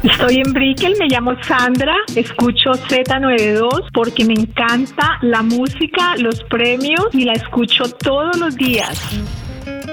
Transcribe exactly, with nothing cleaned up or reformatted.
Estoy en Brickell, me llamo Sandra, escucho Z noventa y dos porque me encanta la música, los premios y la escucho todos los días.